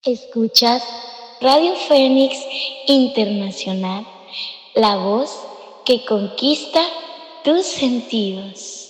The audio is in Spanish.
Escuchas Radio Fénix Internacional, la voz que conquista tus sentidos.